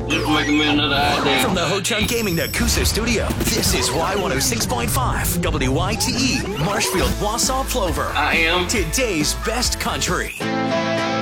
Just making me another idea. From the Ho Chunk Gaming Nakusa studio, this is Y106.5, WYTE, Marshfield, Wausau, Plover. I am Today's best country.